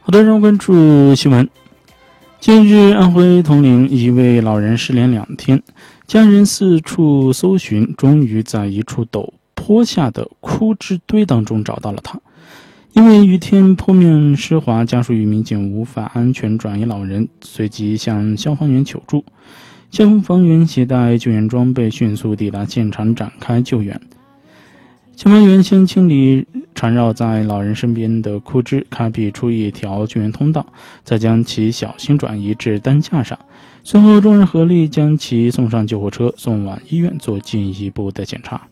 好的，让我关注新闻。近日，安徽铜陵一位老人失联2天，家人四处搜寻，终于在一处陡坡下的枯枝堆当中找到了他。因为雨天坡面湿滑，家属与民警无法安全转移老人，随即向消防员求助。消防员携带救援装备迅速抵达现场展开救援。消防员先清理缠绕在老人身边的枯枝，开辟出一条救援通道，再将其小心转移至担架上。随后众人合力将其送上救护车，送往医院做进一步的检查。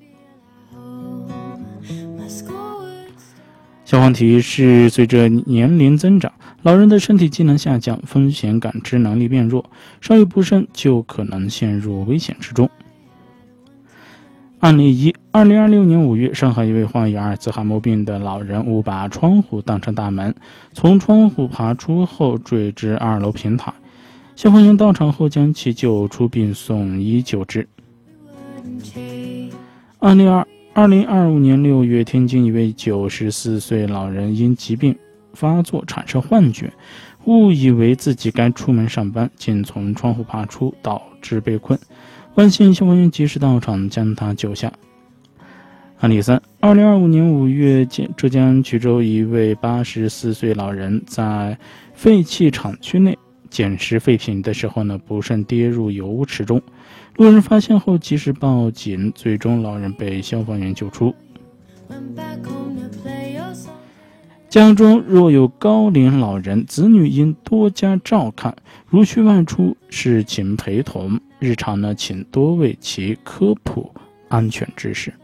消防提示，随着年龄增长，老人的身体机能下降，风险感知能力变弱，稍一不慎就可能陷入危险之中。案例1 2026年5月，上海一位患有阿尔茨海默病的老人误把窗户当成大门，从窗户爬出后坠至2楼平台。消防员到场后将其救出并送医救治。案例2 2025年6月，天津一位94岁老人因疾病发作产生幻觉，误以为自己该出门上班，竟从窗户爬出，导致被困。万幸消防员及时到场将他救下。案例3 2025年5月，浙江衢州一位84岁老人在废弃厂区内捡拾废品的时候不慎跌入油污池中，路人发现后及时报警，最终老人被消防员救出。家中若有高龄老人，子女应多加照看，如需外出是请陪同，日常请多为其科普安全知识。